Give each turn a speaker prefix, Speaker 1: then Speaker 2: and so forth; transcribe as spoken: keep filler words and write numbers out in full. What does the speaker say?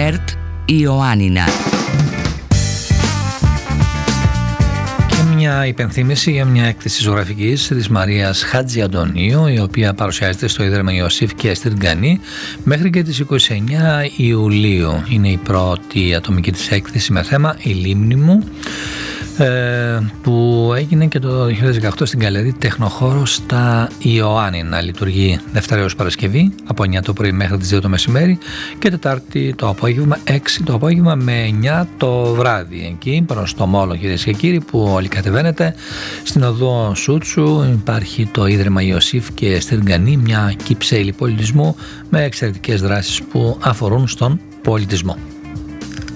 Speaker 1: ΕΡΤ Ιωάννινα.
Speaker 2: Μια υπενθύμηση για μια έκθεση ζωγραφικής της Μαρίας Χατζιαντονίου, η οποία παρουσιάζεται στο Ίδρυμα Ιωσήφ και στην Γκανή μέχρι και τις είκοσι εννέα Ιουλίου. Είναι η πρώτη ατομική της έκθεση με θέμα «Η λίμνη μου», που έγινε και το δύο χιλιάδες δεκαοκτώ στην Γκαλερί Τεχνοχώρο στα Ιωάννινα. Λειτουργεί Δευτέρα έως Παρασκευή από εννιά το πρωί μέχρι τις δύο το μεσημέρι και Τετάρτη το απόγευμα έξι το απόγευμα με εννιά το βράδυ. Εκεί προς το Μόλο, κυρίες και κύριοι, που όλοι κατεβαίνετε στην οδό Σούτσου, υπάρχει το Ίδρυμα Ιωσήφ και στην Γκανή, μια κύψεηλη πολιτισμού με εξαιρετικές δράσεις που αφορούν στον πολιτισμό.